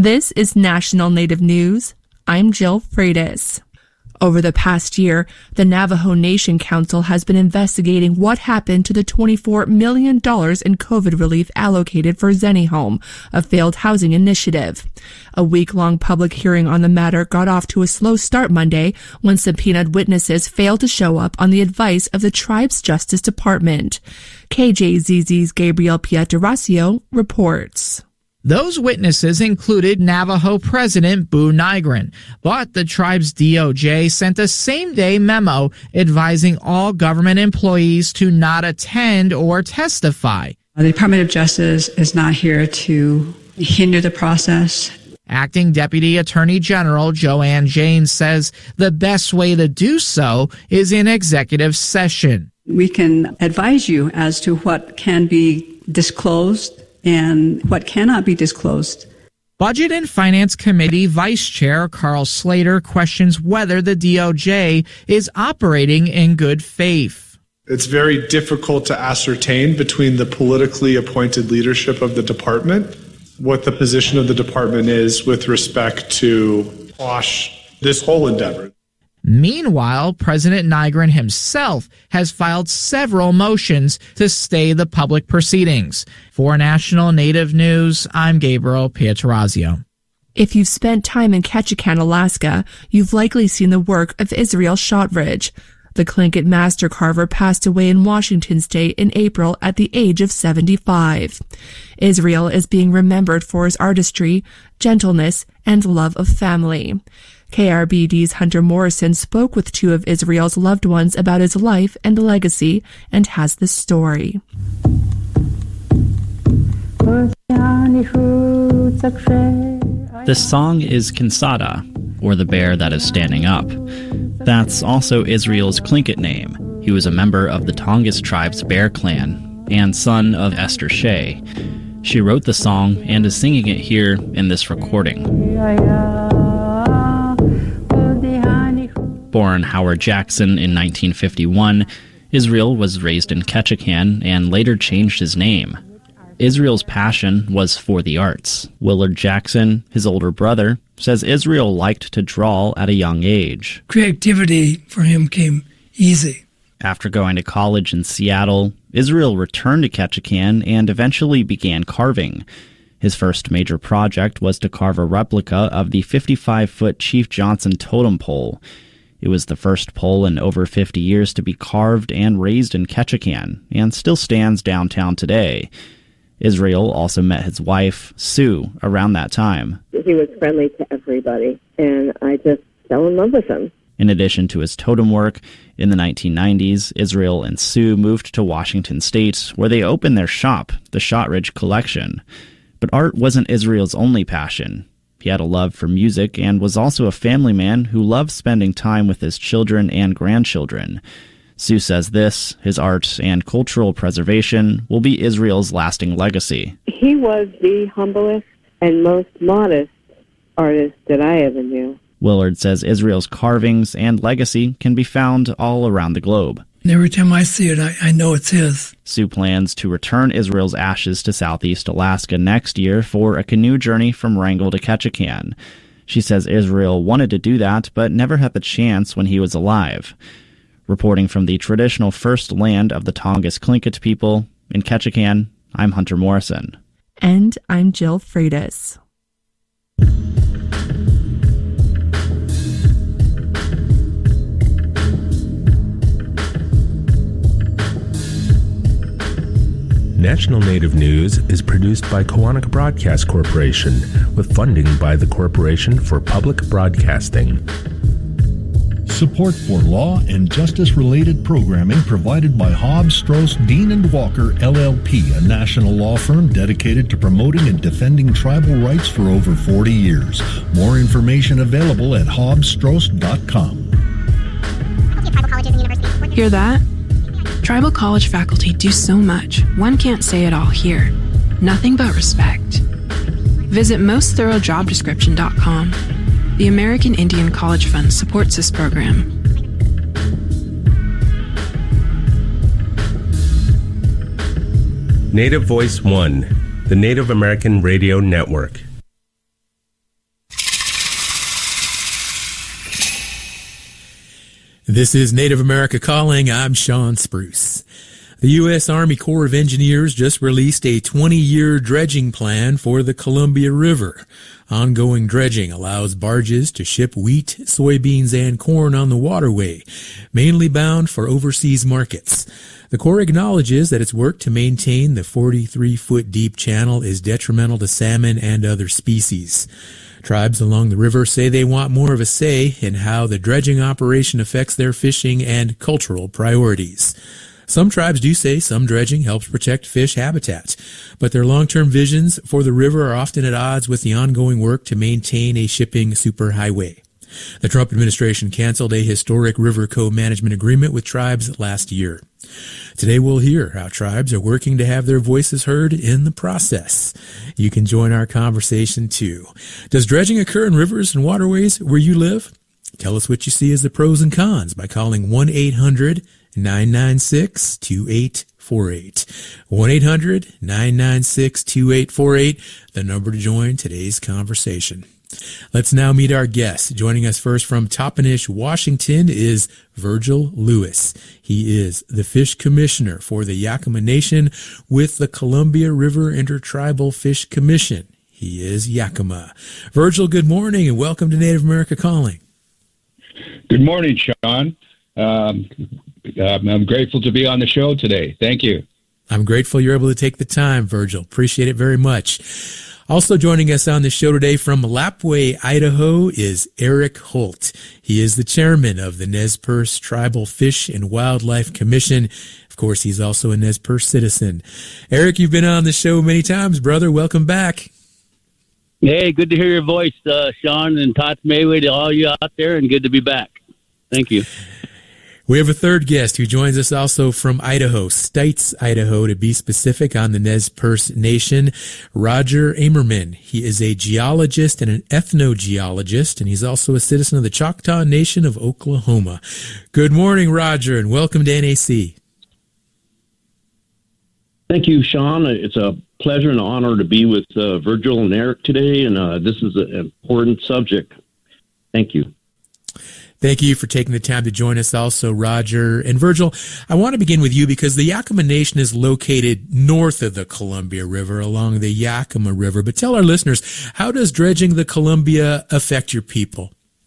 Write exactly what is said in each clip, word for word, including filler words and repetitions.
This is National Native News. I'm Jill Freitas. Over the past year, the Navajo Nation Council has been investigating what happened to the twenty-four million dollars in COVID relief allocated for ZeniHome, a failed housing initiative. A week-long public hearing on the matter got off to a slow start Monday when subpoenaed witnesses failed to show up on the advice of the tribe's Justice Department. K J Z Z's Gabriel Pietrasio reports. Those witnesses included Navajo President Boo Nygren, but the tribe's D O J sent a same-day memo advising all government employees to not attend or testify. The Department of Justice is not here to hinder the process. Acting Deputy Attorney General Joanne Jane says the best way to do so is in executive session. We can advise you as to what can be disclosed and what cannot be disclosed. Budget and Finance Committee Vice Chair Carl Slater questions whether the D O J is operating in good faith. It's very difficult to ascertain between the politically appointed leadership of the department what the position of the department is with respect to quash this whole endeavor. Meanwhile, President Nygren himself has filed several motions to stay the public proceedings. For National Native News, I'm Gabriel Pietrasio. If you've spent time in Ketchikan, Alaska, you've likely seen the work of Israel Shotridge. The Tlingit master carver passed away in Washington state in April at the age of seventy-five. Israel is being remembered for his artistry, gentleness, and love of family. K R B D's Hunter Morrison spoke with two of Israel's loved ones about his life and legacy and has this story. This song is Kinsada, or the bear that is standing up. That's also Israel's Tlingit name. He was a member of the Tongass tribe's Bear Clan and son of Esther Shea. She wrote the song and is singing it here in this recording. Born Howard Jackson in nineteen fifty-one, Israel was raised in Ketchikan and later changed his name. Israel's passion was for the arts. Willard Jackson, his older brother, says Israel liked to draw at a young age. Creativity for him came easy. After going to college in Seattle, Israel returned to Ketchikan and eventually began carving. His first major project was to carve a replica of the fifty-five-foot Chief Johnson totem pole. It was the first pole in over fifty years to be carved and raised in Ketchikan, and still stands downtown today. Israel also met his wife, Sue, around that time. He was friendly to everybody, and I just fell in love with him. In addition to his totem work, in the nineteen nineties, Israel and Sue moved to Washington state, where they opened their shop, the Shotridge Collection. But art wasn't Israel's only passion. He had a love for music and was also a family man who loved spending time with his children and grandchildren. Sue says this, his art and cultural preservation, will be Israel's lasting legacy. He was the humblest and most modest artist that I ever knew. Willard says Israel's carvings and legacy can be found all around the globe. And every time I see it, I, I know it's his. Sue plans to return Israel's ashes to Southeast Alaska next year for a canoe journey from Wrangell to Ketchikan. She says Israel wanted to do that, but never had the chance when he was alive. Reporting from the traditional first land of the Tongass Tlingit people, in Ketchikan, I'm Hunter Morrison. And I'm Jill Freitas. National Native News is produced by Koahnic Broadcast Corporation with funding by the Corporation for Public Broadcasting. Support for law and justice-related programming provided by Hobbs, Strauss, Dean and Walker, L L P, a national law firm dedicated to promoting and defending tribal rights for over forty years. More information available at hobbs strauss dot com. Hear that? Tribal college faculty do so much, one can't say it all here. Nothing but respect. Visit most thorough job description dot com. The American Indian College Fund supports this program. Native Voice One, the Native American Radio Network. This is Native America Calling. I'm Sean Spruce. The U S Army Corps of Engineers just released a twenty-year dredging plan for the Columbia River. Ongoing dredging allows barges to ship wheat, soybeans, and corn on the waterway, mainly bound for overseas markets. The Corps acknowledges that its work to maintain the forty-three foot deep channel is detrimental to salmon and other species. Tribes along the river say they want more of a say in how the dredging operation affects their fishing and cultural priorities. Some tribes do say some dredging helps protect fish habitat, but their long-term visions for the river are often at odds with the ongoing work to maintain a shipping superhighway. The Trump administration canceled a historic river co-management agreement with tribes last year. Today we'll hear how tribes are working to have their voices heard in the process. You can join our conversation too. Does dredging occur in rivers and waterways where you live? Tell us what you see as the pros and cons by calling one eight hundred nine nine six two eight four eight. one eight hundred nine nine six two eight four eight, the number to join today's conversation. Let's now meet our guest. Joining us first from Toppenish, Washington is Virgil Lewis. He is the Fish Commissioner for the Yakama Nation with the Columbia River Intertribal Fish Commission. He is Yakama. Virgil, good morning and welcome to Native America Calling. Good morning, Sean. Um, I'm grateful to be on the show today. Thank you. I'm grateful you're able to take the time, Virgil. Appreciate it very much. Also joining us on the show today from Lapwai, Idaho is Eric Holt. He is the chairman of the Nez Perce Tribal Fish and Wildlife Commission. Of course, he's also a Nez Perce citizen. Eric, you've been on the show many times, brother. Welcome back. Hey, good to hear your voice, uh, Sean, and Tots Mayway to all you out there, and good to be back. Thank you. We have a third guest who joins us also from Idaho, Stites, Idaho, to be specific, on the Nez Perce Nation, Roger Amerman. He is a geologist and an ethnogeologist, and he's also a citizen of the Choctaw Nation of Oklahoma. Good morning, Roger, and welcome to N A C. Thank you, Sean. It's a pleasure and honor to be with uh, Virgil and Eric today, and uh, this is an important subject. Thank you. Thank you for taking the time to join us also, Roger. And Virgil, I want to begin with you because the Yakama Nation is located north of the Columbia River along the Yakama River. But tell our listeners, how does dredging the Columbia affect your people?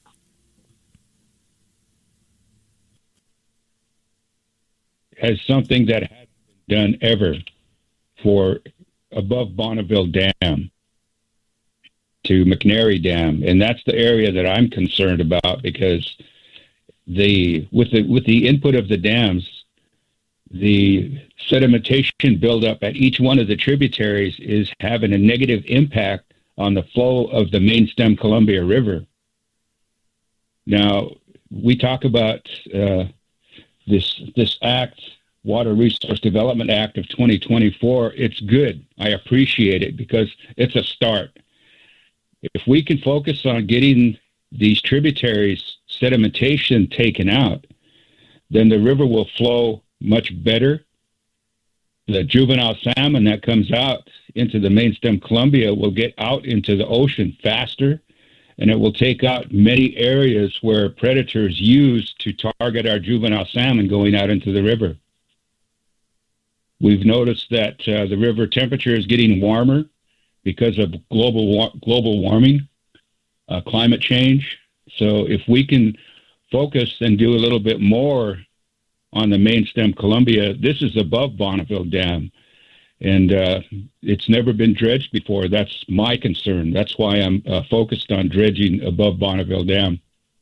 As something that hasn't been done ever for above Bonneville Dam to McNary Dam, and that's the area that I'm concerned about because the with the with the input of the dams, the sedimentation buildup at each one of the tributaries is having a negative impact on the flow of the main stem Columbia River. Now we talk about uh, this this act, Water Resource Development Act of twenty twenty-four. It's good. I appreciate it because it's a start. If we can focus on getting these tributaries sedimentation taken out, then the river will flow much better. The juvenile salmon that comes out into the main stem Columbia will get out into the ocean faster, and it will take out many areas where predators use to target our juvenile salmon going out into the river. We've noticed that uh, the river temperature is getting warmer because of global wa- global warming, uh, climate change. So if we can focus and do a little bit more on the main stem Columbia, this is above Bonneville Dam, and uh, it's never been dredged before. That's my concern. That's why I'm uh, focused on dredging above Bonneville Dam.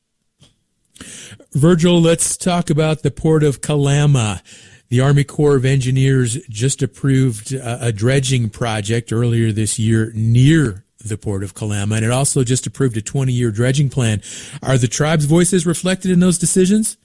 Virgil, let's talk about the Port of Kalama. The Army Corps of Engineers just approved a, a dredging project earlier this year near the Port of Kalama, and it also just approved a twenty-year dredging plan. Are the tribe's voices reflected in those decisions?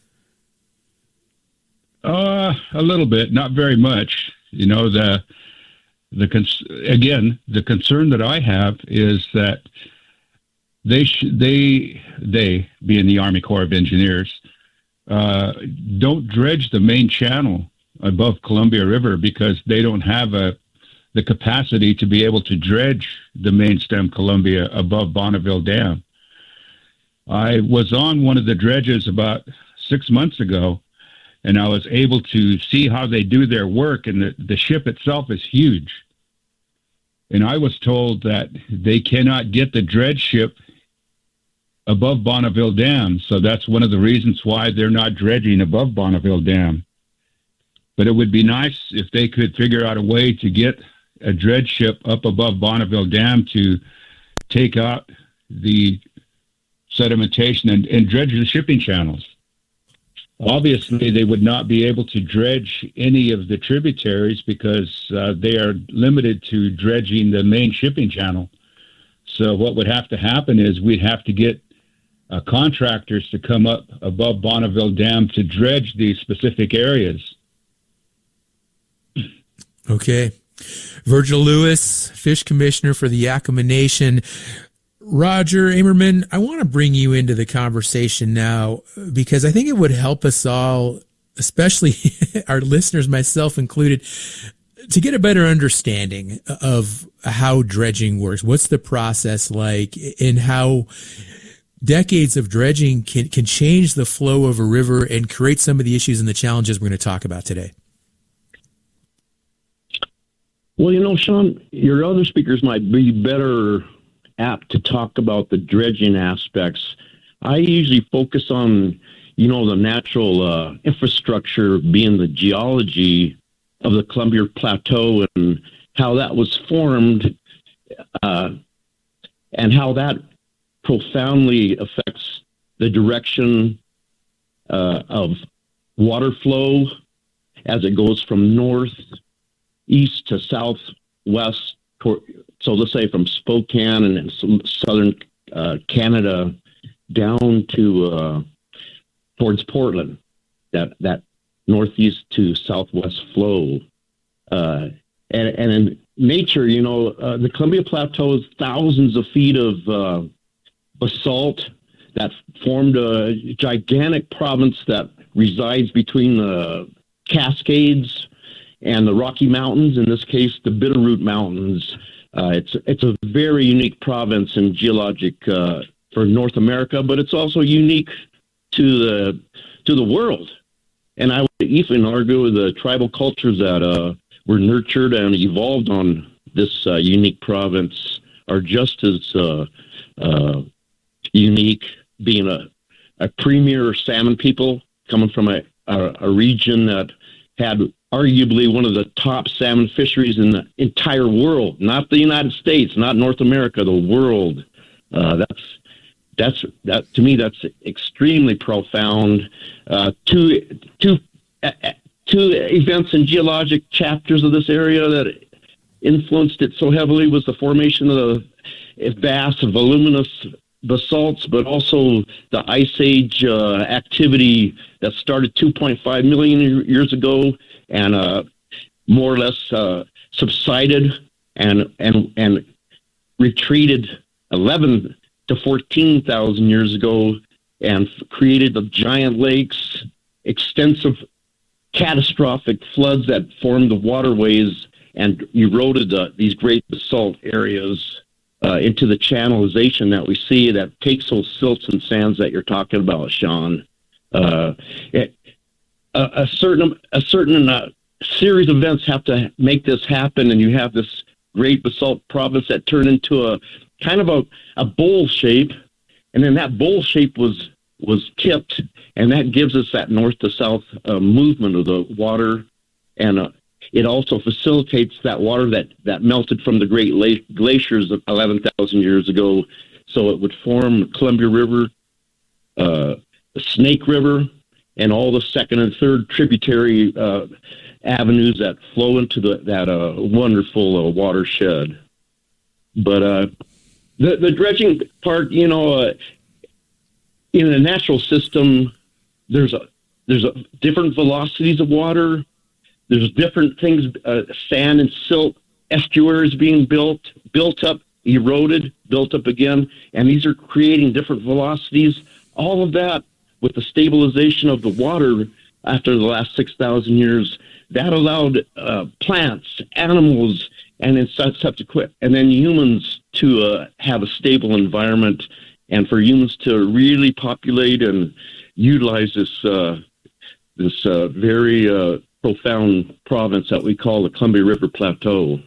Uh, a little bit, not very much. You know, the the cons- again, the concern that I have is that they sh- they they being the Army Corps of Engineers uh, don't dredge the main channel above Columbia River because they don't have a the capacity to be able to dredge the main stem Columbia above Bonneville Dam. I was on one of the dredges about six months ago, and I was able to see how they do their work, and the, the ship itself is huge. And I was told that they cannot get the dredge ship above Bonneville Dam, so that's one of the reasons why they're not dredging above Bonneville Dam. But it would be nice if they could figure out a way to get a dredge ship up above Bonneville Dam to take out the sedimentation and, and dredge the shipping channels. Obviously, they would not be able to dredge any of the tributaries because uh, they are limited to dredging the main shipping channel. So what would have to happen is we'd have to get uh, contractors to come up above Bonneville Dam to dredge these specific areas. Okay. Virgil Lewis, Fish Commissioner for the Yakima Nation. Roger Amerman, I want to bring you into the conversation now because I think it would help us all, especially our listeners, myself included, to get a better understanding of how dredging works. What's the process like, and how decades of dredging can, can change the flow of a river and create some of the issues and the challenges we're going to talk about today? Well, you know, Sean, your other speakers might be better apt to talk about the dredging aspects. I usually focus on, you know, the natural uh, infrastructure being the geology of the Columbia Plateau and how that was formed uh, and how that profoundly affects the direction uh, of water flow as it goes from north, east to southwest. So let's say from Spokane and southern uh, Canada down to uh, towards Portland, that that northeast to southwest flow. Uh, and, and in nature, you know, uh, the Columbia Plateau is thousands of feet of uh, basalt that formed a gigantic province that resides between the Cascades and the Rocky Mountains, in this case, the Bitterroot Mountains. Uh, it's it's a very unique province in geologic uh, for North America, but it's also unique to the to the world. And I would even argue the tribal cultures that uh, were nurtured and evolved on this uh, unique province are just as uh, uh, unique, being a, a premier salmon people coming from a, a, a region that had arguably one of the top salmon fisheries in the entire world, not the United States, not North America, the world. Uh, that's that's that to me. That's extremely profound. Uh, two two uh, two events in geologic chapters of this area that influenced it so heavily was the formation of the vast, voluminous basalts, but also the Ice Age uh, activity that started two point five million years ago and uh, more or less uh, subsided and and and retreated eleven to fourteen thousand years ago and created the giant lakes, extensive catastrophic floods that formed the waterways and eroded the, these great basalt areas uh, into the channelization that we see that takes those silts and sands that you're talking about, Sean. Uh, it, a, a certain a certain uh, series of events have to make this happen, and you have this great basalt province that turned into a kind of a, a bowl shape, and then that bowl shape was was tipped, and that gives us that north to south uh, movement of the water, and uh, it also facilitates that water that, that melted from the Great La- Glaciers of eleven thousand years ago, so it would form Columbia River, uh, the Snake River, and all the second and third tributary uh, avenues that flow into the, that uh, wonderful uh, watershed. But uh, the, the dredging part, you know, uh, in a natural system, there's a there's a different velocities of water. There's different things, uh, sand and silt estuaries being built, built up, eroded, built up again, and these are creating different velocities. All of that with the stabilization of the water after the last six thousand years, that allowed uh, plants, animals, and then subsequent, and then humans to uh, have a stable environment, and for humans to really populate and utilize this uh, this uh, very uh, profound province that we call the Columbia River Plateau.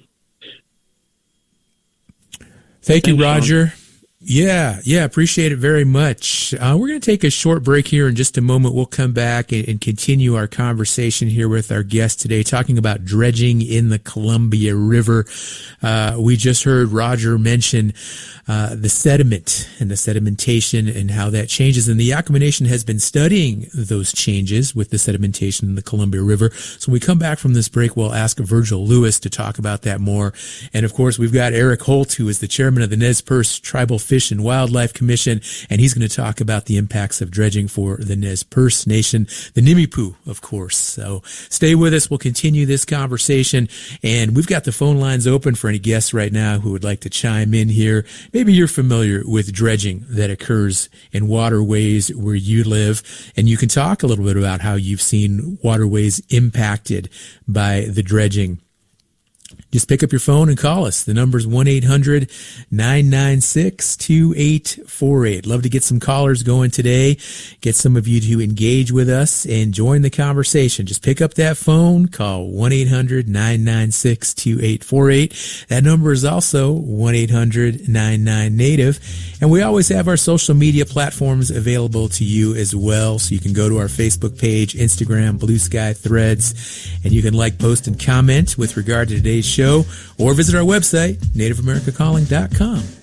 Thank you, Thanks, Roger. Sean. Yeah, yeah, appreciate it very much. Uh, we're going to take a short break here in just a moment. We'll come back and, and continue our conversation here with our guest today, talking about dredging in the Columbia River. Uh, we just heard Roger mention uh, the sediment and the sedimentation and how that changes. And the Yakama Nation has been studying those changes with the sedimentation in the Columbia River. So when we come back from this break, we'll ask Virgil Lewis to talk about that more. And of course, we've got Eric Holt, who is the chairman of the Nez Perce Tribal Fish and Wildlife Commission, and he's going to talk about the impacts of dredging for the Nez Perce Nation, the Nimiipuu, of course. So stay with us. We'll continue this conversation, and we've got the phone lines open for any guests right now who would like to chime in here. Maybe you're familiar with dredging that occurs in waterways where you live, and you can talk a little bit about how you've seen waterways impacted by the dredging. Just pick up your phone and call us. The number's one eight hundred nine nine six two eight four eight. Love to get some callers going today. Get some of you to engage with us and join the conversation. Just pick up that phone, call one eight hundred nine nine six two eight four eight. That number is also one eight hundred nine nine native. And we always have our social media platforms available to you as well. So you can go to our Facebook page, Instagram, Blue Sky, Threads, and you can like, post, and comment with regard to today's show, or visit our website, native america calling dot com.